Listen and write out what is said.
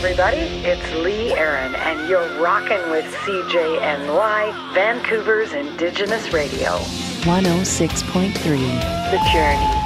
everybody. It's Lee Aaron, and you're rocking with CJNY, Vancouver's Indigenous Radio. 106.3 The Journey.